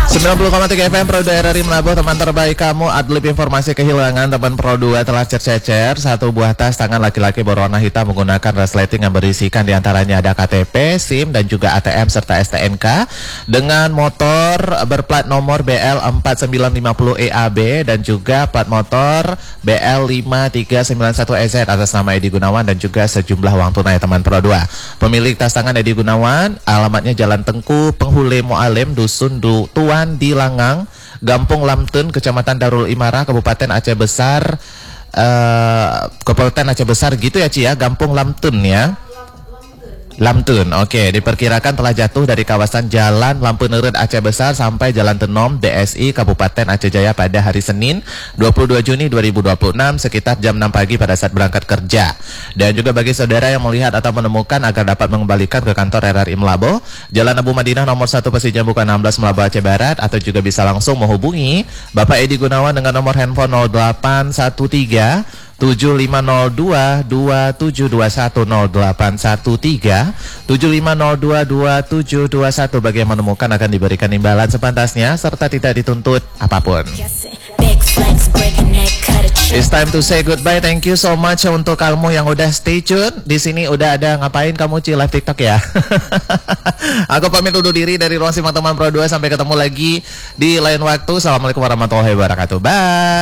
90,3 FM Pro 2 RRI Melabuh, teman terbaik kamu. Adlib informasi kehilangan teman Pro 2 telah tercecer satu buah tas tangan laki-laki berwarna hitam menggunakan resleting yang berisikan diantaranya ada KTP, SIM dan juga ATM serta STNK dengan motor berplat nomor BL4950 EAB dan juga plat motor BL5391EZ atas nama Edi Gunawan dan juga sejumlah uang tunai teman Pro 2. Pemilik tas tangan Edi Gunawan, alamatnya Jalan Tengku, Penghule Mualim, Dusun Tuan di Langang, Gampung Lamtun, Kecamatan Darul Imara, Kabupaten Aceh Besar, Kabupaten Aceh Besar gitu ya Ci ya, Gampung Lamtun ya. Lamtun, oke. Diperkirakan telah jatuh dari kawasan Jalan Lampu Neret Aceh Besar sampai Jalan Tenom DSI Kabupaten Aceh Jaya pada hari Senin 22 Juni 2026 sekitar jam 6 pagi pada saat berangkat kerja. Dan juga bagi saudara yang melihat atau menemukan agar dapat mengembalikan ke kantor RRI Melabuh, Jalan Abu Madinah nomor 1 Persijambuka 16 Melabuh Aceh Barat, atau juga bisa langsung menghubungi Bapak Edi Gunawan dengan nomor handphone 0813 7502 2721 0813 7502 2721. Bagi yang menemukan akan diberikan imbalan sepantasnya serta tidak dituntut apapun. It's time to say goodbye. Thank you so much untuk kamu yang udah stay tune. Di sini udah ada ngapain kamu Ci, live TikTok ya. Aku pamit undur diri dari ruang simak teman Pro 2. Sampai ketemu lagi di lain waktu. Assalamualaikum warahmatullahi wabarakatuh. Bye.